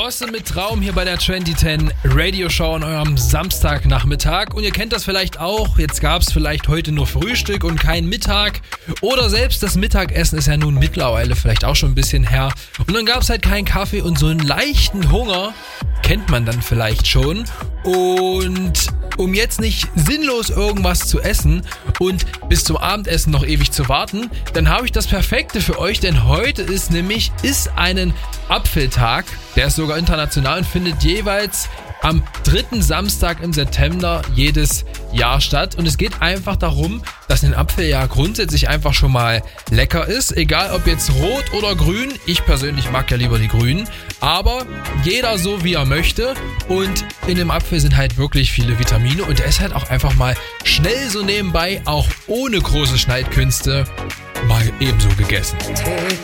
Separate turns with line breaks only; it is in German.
Bosse mit Traum hier bei der 2010 Radio Show an eurem Samstagnachmittag. Und ihr kennt das vielleicht auch, jetzt gab es vielleicht heute nur Frühstück und kein Mittag. Oder selbst das Mittagessen ist ja nun mittlerweile vielleicht auch schon ein bisschen her. Und dann gab es halt keinen Kaffee und so einen leichten Hunger kennt man dann vielleicht schon. Und um jetzt nicht sinnlos irgendwas zu essen und bis zum Abendessen noch ewig zu warten, dann habe ich das Perfekte für euch, denn heute ist einen Apfeltag, der ist sogar international und findet jeweils am 3. Samstag im September jedes Jahr statt. Und es geht einfach darum, dass ein Apfel ja grundsätzlich einfach schon mal lecker ist. Egal ob jetzt rot oder grün. Ich persönlich mag ja lieber die grünen. Aber jeder so wie er möchte. Und in dem Apfel sind halt wirklich viele Vitamine. Und der ist halt auch einfach mal schnell so nebenbei, auch ohne große Schneidkünste, mal ebenso gegessen.
Take